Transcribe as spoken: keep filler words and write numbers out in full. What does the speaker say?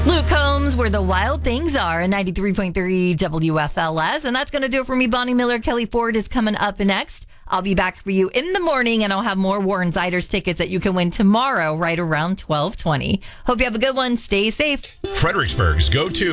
Luke Combs, Where the Wild Things Are, at ninety-three point three W F L S. And that's going to do it for me. Bonnie Miller, Kelly Ford is coming up next. I'll be back for you in the morning, and I'll have more Warren Ziders tickets that you can win tomorrow right around twelve twenty. Hope you have a good one. Stay safe. Fredericksburg's go-to